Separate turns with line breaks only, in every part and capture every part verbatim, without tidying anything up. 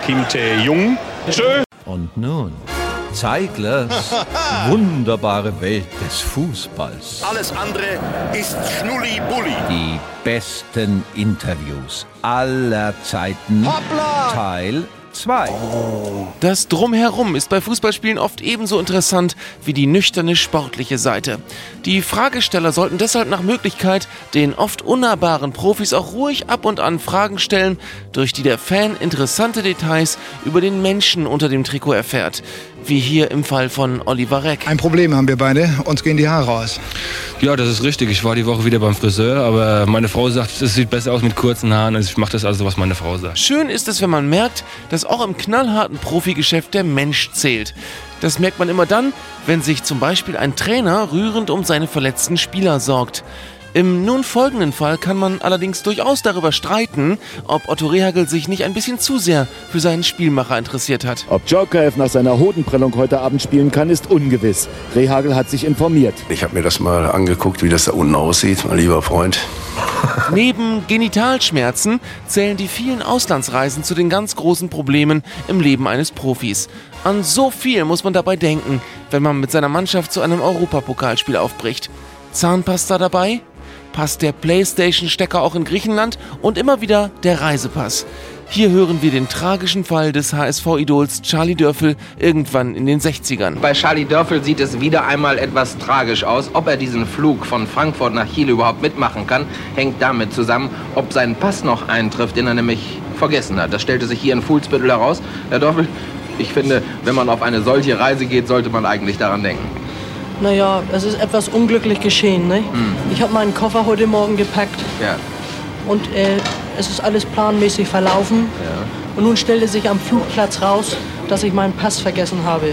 Kim Tae-jung. Tschö.
Und nun Zeiglers wunderbare Welt des Fußballs.
Alles andere ist Schnulli-Bulli.
Die besten Interviews aller Zeiten.
Hoppla!
Teil zwei.
Das Drumherum ist bei Fußballspielen oft ebenso interessant wie die nüchterne sportliche Seite. Die Fragesteller sollten deshalb nach Möglichkeit den oft unnahbaren Profis auch ruhig ab und an Fragen stellen, durch die der Fan interessante Details über den Menschen unter dem Trikot erfährt. Wie hier im Fall von Oliver Reck.
Ein Problem haben wir beide, uns gehen die Haare aus.
Ja, das ist richtig. Ich war die Woche wieder beim Friseur, aber meine Frau sagt, es sieht besser aus mit kurzen Haaren. Also ich mache das also, was meine Frau sagt.
Schön ist es, wenn man merkt, dass auch im knallharten Profigeschäft der Mensch zählt. Das merkt man immer dann, wenn sich zum Beispiel ein Trainer rührend um seine verletzten Spieler sorgt. Im nun folgenden Fall kann man allerdings durchaus darüber streiten, ob Otto Rehhagel sich nicht ein bisschen zu sehr für seinen Spielmacher interessiert hat.
Ob Djorkaeff nach seiner Hodenprellung heute Abend spielen kann, ist ungewiss. Rehhagel hat sich informiert.
Ich habe mir das mal angeguckt, wie das da unten aussieht, mein lieber Freund.
Neben Genitalschmerzen zählen die vielen Auslandsreisen zu den ganz großen Problemen im Leben eines Profis. An so viel muss man dabei denken, wenn man mit seiner Mannschaft zu einem Europapokalspiel aufbricht. Zahnpasta dabei? Passt der Playstation-Stecker auch in Griechenland und immer wieder der Reisepass. Hier hören wir den tragischen Fall des H S V-Idols Charlie Dörfel irgendwann in den sechzigern.
Bei Charlie Dörfel sieht es wieder einmal etwas tragisch aus. Ob er diesen Flug von Frankfurt nach Chile überhaupt mitmachen kann, hängt damit zusammen, ob sein Pass noch eintrifft, den er nämlich vergessen hat. Das stellte sich hier in Fuhlsbüttel heraus. Herr Dörfel, ich finde, wenn man auf eine solche Reise geht, sollte man eigentlich daran denken.
Naja, es ist etwas unglücklich geschehen, ne? Hm. Ich habe meinen Koffer heute Morgen gepackt.
Ja.
Und äh, es ist alles planmäßig verlaufen.
Ja.
Und nun stellte sich am Flugplatz raus, dass ich meinen Pass vergessen habe.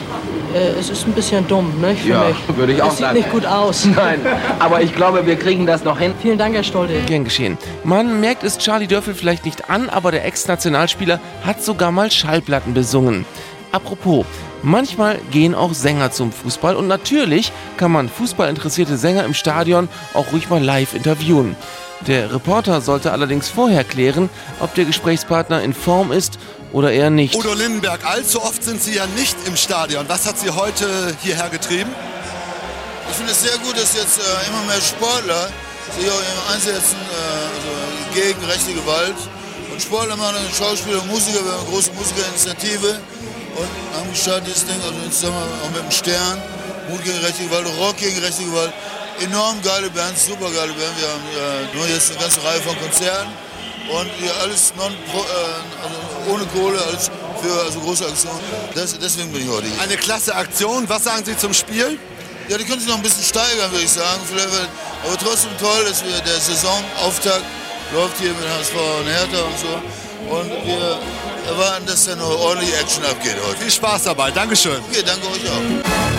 Äh, es ist ein bisschen dumm, ne? Für
ja,
mich.
würde ich auch
es
sagen.
Sieht nicht gut aus.
Nein, aber ich glaube, wir kriegen das noch hin.
Vielen Dank, Herr Stolde.
Gern geschehen. Man merkt es Charlie Dörfel vielleicht nicht an, aber der Ex-Nationalspieler hat sogar mal Schallplatten besungen. Apropos, manchmal gehen auch Sänger zum Fußball und natürlich kann man fußballinteressierte Sänger im Stadion auch ruhig mal live interviewen. Der Reporter sollte allerdings vorher klären, ob der Gesprächspartner in Form ist oder eher nicht.
Udo Lindenberg, allzu oft sind Sie ja nicht im Stadion. Was hat Sie heute hierher getrieben?
Ich finde es sehr gut, dass jetzt äh, immer mehr Sportler sich auch einsetzen äh, also gegen rechte Gewalt. Und Sportler machen, Schauspieler, Musiker, wir haben eine große Musikerinitiative. Und haben gestartet dieses Ding, also zusammen auch mit dem Stern, Mut gegen rechte Gewalt, Rock gegen rechte Gewalt. Enorm geile Bands, super geile Bands. Wir haben ja nur jetzt eine ganze Reihe von Konzerten und hier alles non, äh, also ohne Kohle, alles für also große Aktionen. Das, deswegen bin ich heute hier.
Eine klasse Aktion. Was sagen Sie zum Spiel?
Ja, die können sich noch ein bisschen steigern, würde ich sagen. Vielleicht, aber trotzdem toll, dass wir der Saisonauftakt läuft hier mit H S V und Hertha und so. Und wir erwarten, dass da noch ordentlich Action abgeht heute.
Viel Spaß dabei. Dankeschön.
Okay, danke euch auch.